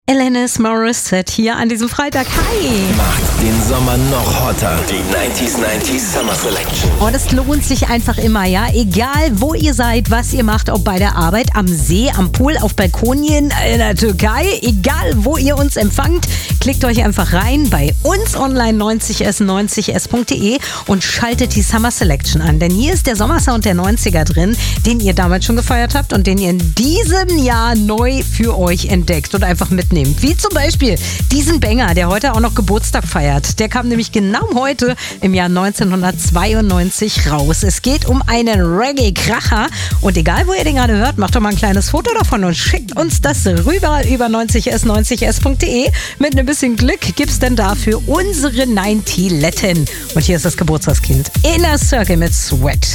Alanis Morissette hier an diesem Freitag. Hi! Macht den Sommer noch hotter. Die 90s Summer Selection. Und es lohnt sich einfach immer, ja? Egal, wo ihr seid, was ihr macht, ob bei der Arbeit, am See, am Pool, auf Balkonien, in der Türkei, egal, wo ihr uns empfangt, klickt euch einfach rein bei uns online 90s90s.de und schaltet die Summer Selection an. Denn hier ist der Sommersound der 90er drin, den ihr damals schon gefeiert habt und den ihr in diesem Jahr neu für euch entdeckt und einfach mitnehmt. Wie zum Beispiel diesen Banger, der heute auch noch Geburtstag feiert. Der kam nämlich genau heute im Jahr 1992 raus. Es geht um einen Reggae-Kracher und egal, wo ihr den gerade hört, macht doch mal ein kleines Foto davon und schickt uns das rüber über 90s90s.de. Mit ein bisschen Glück gibt's denn dafür unsere 90 Letten. Und hier ist das Geburtstagskind Inner Circle mit Sweat.